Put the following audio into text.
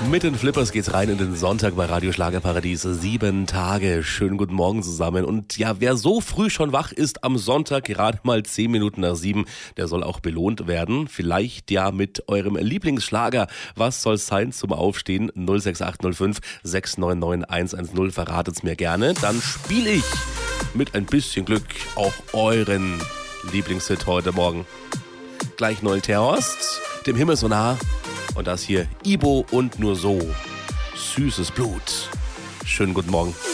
Mit den Flippers geht's rein in den Sonntag bei Radio Schlagerparadies. 7 Tage. Schönen guten Morgen zusammen. Und ja, wer so früh schon wach ist am Sonntag, gerade mal 10 Minuten nach 7, der soll auch belohnt werden. Vielleicht ja mit eurem Lieblingsschlager. Was soll's sein zum Aufstehen? 06805 699 110. Verratet's mir gerne. Dann spiele ich mit ein bisschen Glück auch euren Lieblingshit heute Morgen. Gleich Noel Terhorst, dem Himmel so nah. Und das hier Ibo und nur so. Süßes Blut. Schönen guten Morgen.